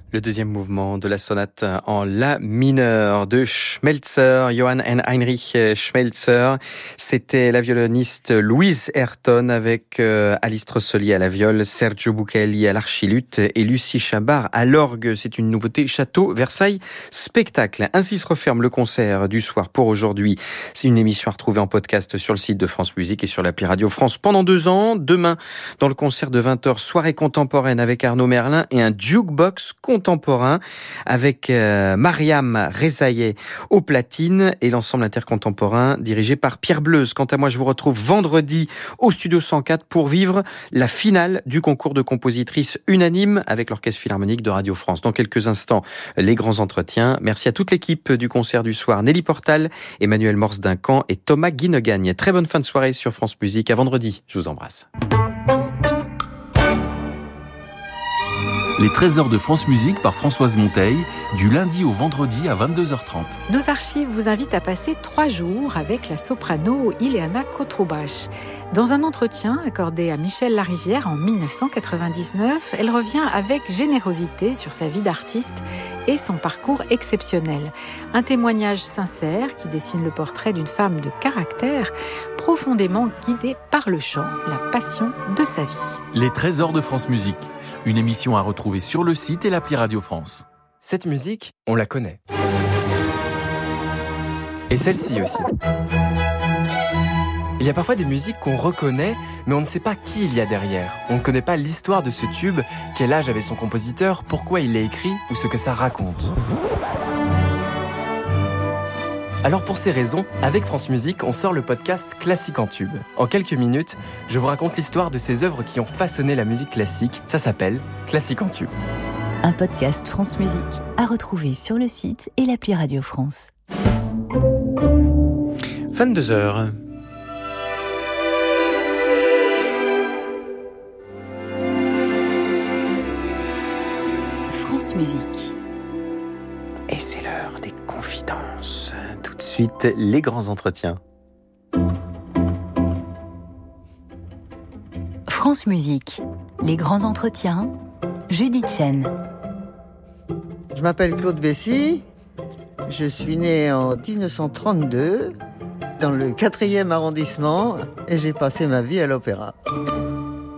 Le deuxième mouvement de la sonate en la mineur de Schmelzer, Johann Heinrich Schmelzer. C'était la violoniste Louise Ayrton avec Alice Trossoli à la viole, Sergio Buchelli à l'archiluth et Lucie Chabard à l'orgue. C'est une nouveauté Château Versailles Spectacle. Ainsi se referme le concert du soir pour aujourd'hui. C'est une émission à retrouver en podcast sur le site de France Musique et sur l'appli Radio France pendant 2 ans. Demain, dans le concert de 20h, soirée contemporaine avec Arnaud Merlin et un jukebox contemporain avec Mariam Rezaïeh aux platines et l'ensemble intercontemporain dirigé par Pierre Bleuze. Quant à moi, je vous retrouve vendredi au Studio 104 pour vivre la finale du concours de compositrices unanime avec l'Orchestre Philharmonique de Radio France. Dans quelques instants, les grands entretiens. Merci à toute l'équipe du concert du soir. Nelly Portal, Emmanuel Morse-Duncan et Thomas Guinogagne. Très bonne fin de soirée sur France Musique. À vendredi. Je vous embrasse. Les trésors de France Musique par Françoise Monteil, du lundi au vendredi à 22h30. Nos archives vous invitent à passer 3 jours avec la soprano Ileana Kotrubach. Dans un entretien accordé à Michel Larivière en 1999, elle revient avec générosité sur sa vie d'artiste et son parcours exceptionnel. Un témoignage sincère qui dessine le portrait d'une femme de caractère profondément guidée par le chant, la passion de sa vie. Les trésors de France Musique. Une émission à retrouver sur le site et l'appli Radio France. Cette musique, on la connaît. Et celle-ci aussi. Il y a parfois des musiques qu'on reconnaît, mais on ne sait pas qui il y a derrière. On ne connaît pas l'histoire de ce tube, quel âge avait son compositeur, pourquoi il l'a écrit ou ce que ça raconte. Alors pour ces raisons, avec France Musique, on sort le podcast Classique en tube. En quelques minutes, je vous raconte l'histoire de ces œuvres qui ont façonné la musique classique. Ça s'appelle Classique en tube. Un podcast France Musique à retrouver sur le site et l'appli Radio France. 22h. France Musique. Et c'est l'heure des confidences. Tout de suite, les grands entretiens. France Musique. Les grands entretiens. Judith Chen. Je m'appelle Claude Bessy. Je suis né en 1932 dans le 4e arrondissement et j'ai passé ma vie à l'opéra.